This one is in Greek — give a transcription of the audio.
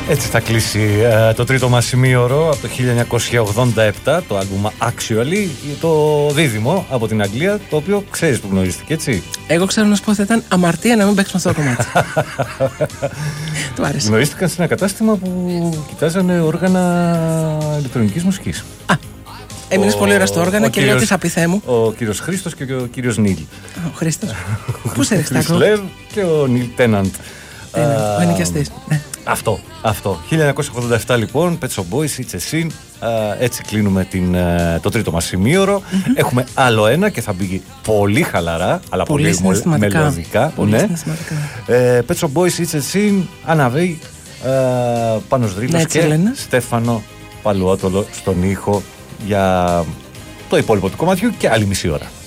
Έτσι θα κλείσει το τρίτο μας ημίωρο από το 1987, το άλμπουμ Actually, το δίδυμο από την Αγγλία, το οποίο ξέρεις που γνωρίστηκε, έτσι. Εγώ ξέρω να σου πω θα ήταν αμαρτία να μην παίξουμε αυτό το κομμάτι. Του άρεσε. Γνωρίστηκαν σε ένα κατάστημα που κοιτάζανε όργανα ηλεκτρονικής μουσικής. Έμεινες πολύ ώρα στο όργανα και λέω τι θα πει Θεέ μου. Ο κύριος Χρήστος και ο κύριος Νίλ. Ο Χρήστος. Πού σε ρεχτάκο. Χρυσλεύ και ο Νίλ Τέναντ. Ο ενοικιαστής. Αυτό. 1987 λοιπόν, Pet Shop Boys, It's a Sin. Έτσι κλείνουμε το τρίτο μας ημίωρο. Έχουμε άλλο ένα και θα μπει πολύ χαλαρά, αλλά πολύ μελωδικά. Πολύ συναισθηματικά. Pet Shop Boys, It's a Sin, Αναβέη, Πάνος Δρύλος και Στέφανο Παλουότολο στον ήχο για το υπόλοιπο του κομματιού και άλλη μισή ώρα.